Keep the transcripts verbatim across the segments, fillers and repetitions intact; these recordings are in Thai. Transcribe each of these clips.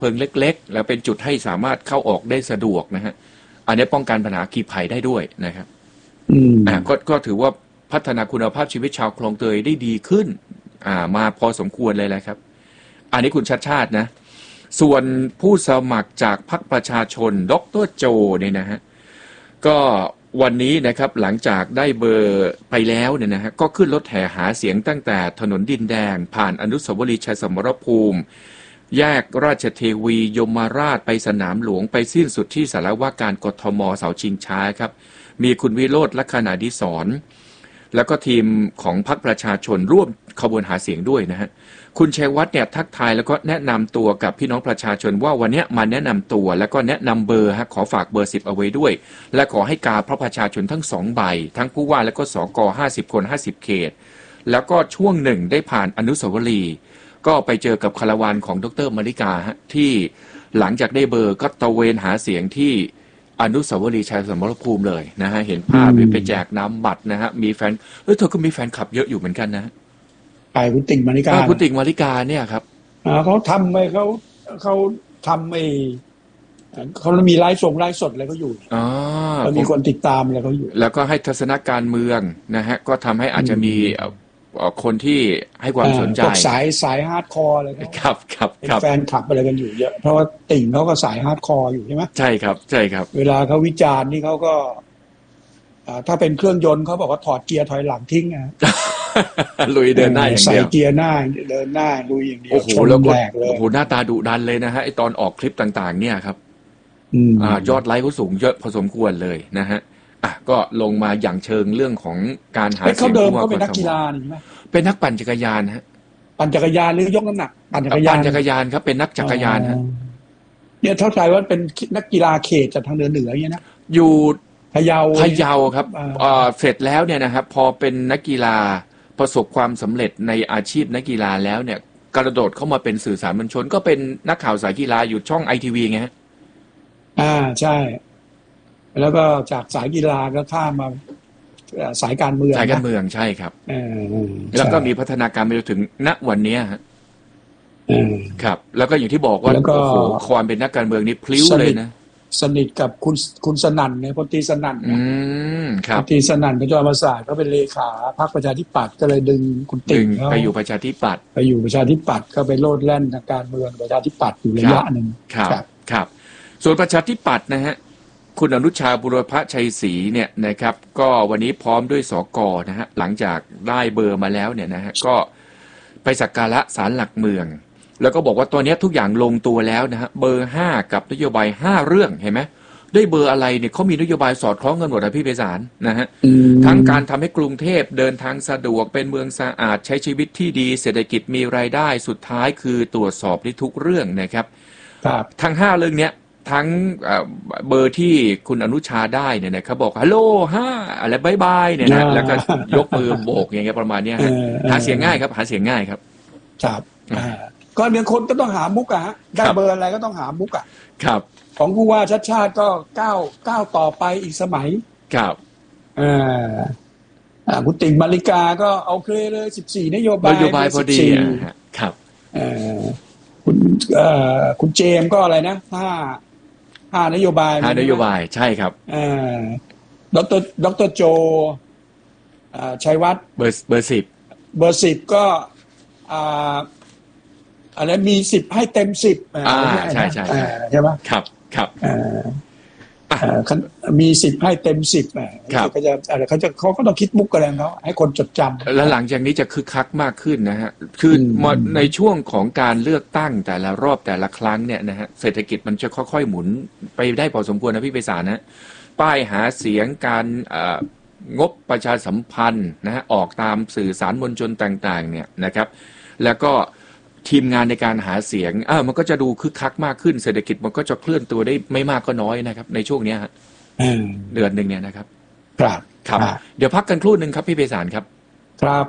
เพลิงเล็กๆแล้วเป็นจุดให้สามารถเข้าออกได้สะดวกนะฮะอันนี้ป้องกันปัญหาอัคคีภัยได้ด้วยนะครับอืมอ่าก็ก็ถือว่าพัฒนาคุณภาพชีวิตชาวคลองเตยได้ดีขึ้นอ่ามาพอสมควรเลยแหละครับอันนี้คุณชัดชาตินะส่วนผู้สมัครจากพรรคประชาชนดร.โจเนี่ยนะฮะก็วันนี้นะครับหลังจากได้เบอร์ไปแล้วเนี่ยนะฮะก็ขึ้นรถแห่หาเสียงตั้งแต่ถนนดินแดงผ่านอนุสาวรีย์ชัยสมรภูมิแยกราชเทวียมราชไปสนามหลวงไปสิ้นสุดที่สารว่าการกทมเสาชิงช้าครับมีคุณวิโรจน์ลักษณะดิศรแล้วก็ทีมของพรรคประชาชนร่วมขบวนหาเสียงด้วยนะฮะคุณชัยวัฒน์เนี่ยทักทายแล้วก็แนะนำตัวกับพี่น้องประชาชนว่าวันนี้มาแนะนำตัวแล้วก็แนะนำเบอร์ฮะขอฝากเบอร์สิบเอาไว้ด้วยและขอให้กาพระประชาชนทั้งสองใบทั้งผู้ว่าและก็สกห้าสิบคนห้าสิบเขตแล้วก็ช่วงหนึ่งได้ผ่านอนุสาวรีย์ก็ไปเจอกับคาราวานของดร.มาริกาฮะที่หลังจากได้เบอร์ก็ตะเวนหาเสียงที่อนุสาวรีย์ชัยสมรภูมิเลยนะฮะเห็นภาพไปแจกน้ำบัตรนะฮะมีแฟนเออเธอก็มีแฟนคลับเยอะอยู่เหมือนกันนะไปคุณติ่งมาริกาคุณติ่งมาริกาเนี่ยครับอ่าเขาทำไปเขาเขาทำไอ้เขามีไลฟ์ส่งไลฟ์สดอะไรก็อยู่อ๋อแล้วมีคนติดตามอะไรก็อยู่แล้วก็ให้ทัศนการเมืองนะฮะก็ทำให้อาจจะมีคนที่ให้ความสนใจสายสายฮาร์ดคอร์เลยครับครับครับแฟนคลับอะไรกันอยู่เยอะเพราะว่าติ่งเขาก็สายฮาร์ดคอร์อยู่ใช่ไหมใช่ครับใช่ครับเวลาเขาวิจารณ์นี่เขาก็ถ้าเป็นเครื่องยนต์เขาบอกว่าถอดเกียร์ถอยหลังทิ้งนะลุยเดินหน้าอย่างเดียวใส่เกียร์หน้าเดินหน้าลุยอย่างเดียวโอ้โหแล้วก็โอ้โหหน้าตาดุดันเลยนะฮะไอตอนออกคลิปต่างๆเนี่ยครับอ่ายอดไลค์เขาสูงเยอะพอสมควรเลยนะฮะอ่ะก็ลงมาอย่างเชิงเรื่องของการหาเสียงเขาเดิมเขาเป็นนักกีฬาใช่ไหมเป็นนักปั่นจักรยานฮะปั่นจักรยานหรือยกน้ำหนักปั่นจักรยานปั่นจักรยานครับเป็นนักจักรยานฮะเนี่ยเข้าใจว่าเป็นนักกีฬาเขตจากทางเหนือเหนืออย่างเงี้ยนะอยู่พะเยาพะเยาครับอ่าเสร็จแล้วเนี่ยนะครับพอเป็นนักกีฬาประสบความสำเร็จในอาชีพนักกีฬาแล้วเนี่ยกระโดดเข้ามาเป็นสื่อสารมวลชนก็เป็นนักข่าวสายกีฬาอยู่ช่องไอทีวีไงฮะอ่าใช่แล้วก็จากสายกีฬาก็ข้ามมาสายการเมืองสายการเมืองใช่ครับแล้วก็มีพัฒนาการไปจนถึงณวันนี้ฮะครับแล้วก็อย่างที่บอกว่าโอ้โหความเป็นนักการเมืองนี่พลิ้วเลยนะสนิทกับคุณคุณสนั่นเนี่ยพลตรีสนั่นอืมครับพลตรีสนั่นเป็นเจ้าธรรมศาสตร์ก็เป็นเลขาพรรคประชาธิปัตย์ก็เลยดึงคุณติ่งไปอยู่ประชาธิปัตย์ไปอยู่ประชาธิปัตย์ก็ไปโลดแล่นทางการเมืองประชาธิปัตย์อยู่ระยะหนึ่งครับครับส่วนประชาธิปัตย์นะฮะคุณอนุชาบุรพชัยศรีเนี่ยนะครับก็วันนี้พร้อมด้วยสกนะฮะหลังจากได้เบอร์มาแล้วเนี่ยนะฮะก็ไปสักการะศาลหลักเมืองแล้วก็บอกว่าตัวนี้ทุกอย่างลงตัวแล้วนะฮะเบอร์ห้ากับนโยบายห้าเรื่องเห็นไหมด้วยเบอร์อะไรเนี่ยเขามีนโยบายสอดคล้องกันหมดนะพี่ไพศาลนะฮะทั้งการทำให้กรุงเทพเดินทางสะดวกเป็นเมืองสะอาดใช้ชีวิตที่ดีเศรษฐกิจมีรายได้สุดท้ายคือตรวจสอบได้ทุกเรื่องนะครับทั้งห้าเรื่องเนี้ยทั้งเบอร์ที่คุณอนุชาได้เนี่ยนะเขาบอกฮัลโหลห้าอะไรบายบายเนี่ยนะแล้วก็ยกมือโบกอย่างเงี้ยประมาณนี้ฮะหาเสียงง่ายครับหาเสียงง่ายครับครับก็เนี่ยคนก็ต้องหามุกอะฮะได้เบอร์อะไรก็ต้องหามุกอะครับของผู้ว่าชัดชาติก็ก้าวก้าวต่อไปอีกสมัยครับอ่าอ่าคุณติ่งมาริกาก็เอาเคลเลยสิบสี่นโยบายนโยบายพอดีครับอ่าคุณเอ่อคุณเจมก็อะไรนะห้าห้านโยบายห้านโยบายใช่ครับอ่าดรดรโจอ่าชัยวัฒน์เบอร์เบอร์สิบเบอร์สิบก็อ่าอะไรมีสิบให้เต็มสิบอ่าใช่ใช่ใช่ไหมครับครับอ่ามีสิบให้เต็มสิบอ่ะก็จะอะไรเขาจะเขาก็ต้องคิดมุกกันแล้วเขาให้คนจดจำแล้วหลังจากนี้จะคึกคักมากขึ้นนะฮะคือในช่วงของการเลือกตั้งแต่ละรอบแต่ละครั้งเนี่ยนะฮะเศรษฐกิจมันจะค่อยๆหมุนไปได้พอสมควรนะพี่ไพศาลนะป้ายหาเสียงการงบประชาสัมพันธ์นะฮะออกตามสื่อสารมวลชนต่างๆเนี่ยนะครับแล้วก็ทีมงานในการหาเสียงเออมันก็จะดูคึกคักมากขึ้นเศรษฐกิจมันก็จะเคลื่อนตัวได้ไม่มากก็น้อยนะครับในช่วงนี้ฮะเดือนหนึ่งเนี่ยนะครับครับครับเดี๋ยวพักกันครู่หนึ่งครับพี่ไพศาลครับครับ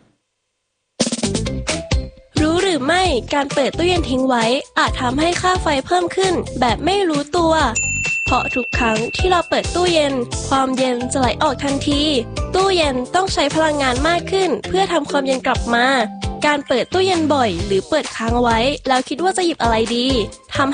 รู้หรือไม่การเปิดตู้เย็นทิ้งไว้อาจทำให้ค่าไฟเพิ่มขึ้นแบบไม่รู้ตัวเพราะทุกครั้งที่เราเปิดตู้เย็นความเย็นจะไหลออกทันทีตู้เย็นต้องใช้พลังงานมากขึ้นเพื่อทำความเย็นกลับมาการเปิดตู้เย็นบ่อยหรือเปิดค้างไว้แล้วคิดว่าจะหยิบอะไรดีทำ